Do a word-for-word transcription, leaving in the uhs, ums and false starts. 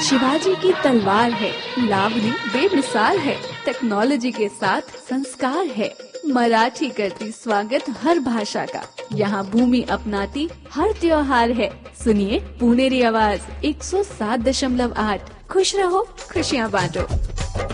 शिवाजी की तलवार है, लावणी बेमिसाल है, टेक्नोलॉजी के साथ संस्कार है। मराठी करती स्वागत हर भाषा का, यहाँ भूमि अपनाती हर त्योहार है। सुनिए पुनेरी आवाज एक सौ सात दशमलव आठ। खुश रहो, खुशियाँ बांटो।